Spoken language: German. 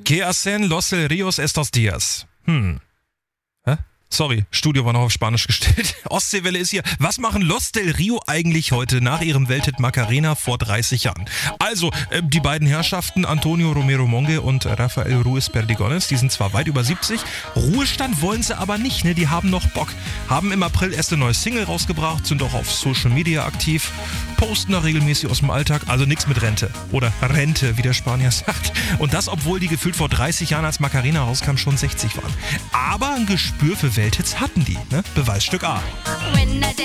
¿Qué hacen los del Ríos estos días? Hä? Sorry, Studio war noch auf Spanisch gestellt. Ostseewelle ist hier. Was machen Los del Rio eigentlich heute nach ihrem Welthit Macarena vor 30 Jahren? Also, die beiden Herrschaften, Antonio Romero Monge und Rafael Ruiz Perdigones, die sind zwar weit über 70, Ruhestand wollen sie aber nicht, ne? Die haben noch Bock. Haben im April erst eine neue Single rausgebracht, sind auch auf Social Media aktiv, posten da regelmäßig aus dem Alltag, also nichts mit Rente. Oder Rente, wie der Spanier sagt. Und das, obwohl die gefühlt vor 30 Jahren, als Macarena rauskam, schon 60 waren. Aber ein Gespür für Welthits hatten die, ne? Beweisstück A.